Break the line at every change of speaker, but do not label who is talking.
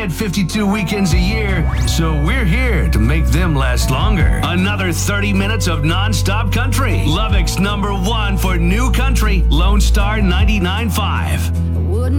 get 52 weekends a year, so we're here to make them last longer. Another 30 minutes of non-stop country. Lubbock's #1 for new country, Lone Star 99.5.